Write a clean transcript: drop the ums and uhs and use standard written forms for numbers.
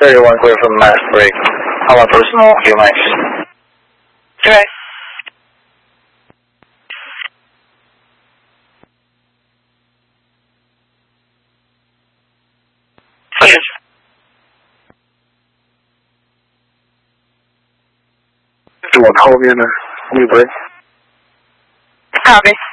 31 clear from mass break. How about personal? QMX. Okay. Yes. Do you want to hold me in a new break? Copy.